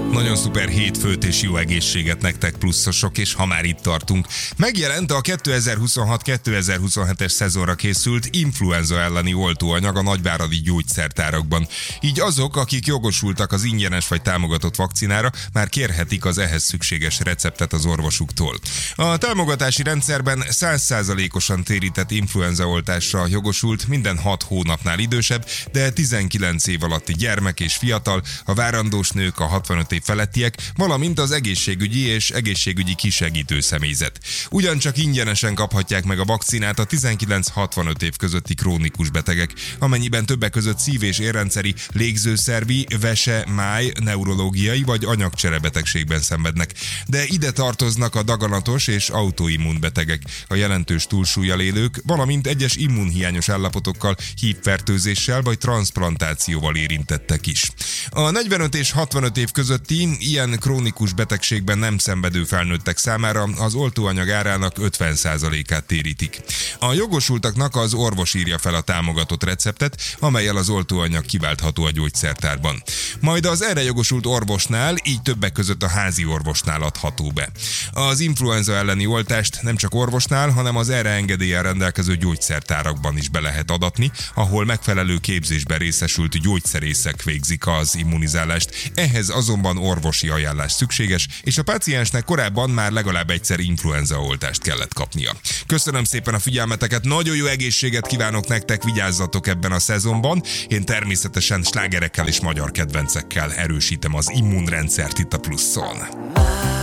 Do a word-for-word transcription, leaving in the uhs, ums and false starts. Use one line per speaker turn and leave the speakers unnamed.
Nagyon szuper hétfőt és jó egészséget nektek pluszosok, és ha már itt tartunk, megjelent a kétezer-huszonhat kétezer-huszonhetes szezonra készült influenza elleni oltóanyag a nagyváradi gyógyszertárakban. Így azok, akik jogosultak az ingyenes vagy támogatott vakcinára, már kérhetik az ehhez szükséges receptet az orvosuktól. A támogatási rendszerben száz százalékosan térített influenzaoltásra jogosult minden hat hónapnál idősebb, de tizenkilenc év alatti gyermek és fiatal, a várandós nők, a hatvanöt év felettiek, valamint az egészségügyi és egészségügyi kisegítő személyzet. Ugyancsak ingyenesen kaphatják meg a vakcinát a tizenkilenc-hatvanöt év közötti krónikus betegek, amennyiben többek között szív- és érrendszeri, légzőszervi, vese, máj, neurológiai vagy anyagcserebetegségben szenvednek. De ide tartoznak a daganatos és autoimmun betegek, a jelentős túlsúllyal élők, valamint egyes immunhiányos állapotokkal, hívfertőzéssel vagy transzplantációval érintettek is. A negyvenöt és hatvanöt év közötti ilyen krónikus betegségben nem szenvedő felnőttek számára az oltóanyag árának ötven százalékát térítik. A jogosultaknak az orvos írja fel a támogatott receptet, amellyel az oltóanyag kiváltható a gyógyszertárban. Majd az erre jogosult orvosnál, így többek között a házi orvosnál adható be. Az influenza elleni oltást nem csak orvosnál, hanem az erre engedéllyel rendelkező gyógyszertárakban is be lehet adatni, ahol megfelelő képzésben részesült gyógyszerészek végzik az immunizálást. Ehhez azonban orvosi ajánlás szükséges, és a páciensnek korábban már legalább egyszer influenzaoltást kellett kapnia. Köszönöm szépen a figyelmeteket, nagyon jó egészséget kívánok nektek, vigyázzatok ebben a szezonban. Én természetesen slágerekkel és magyar kedvencekkel erősítem az immunrendszert itt a Pluszon.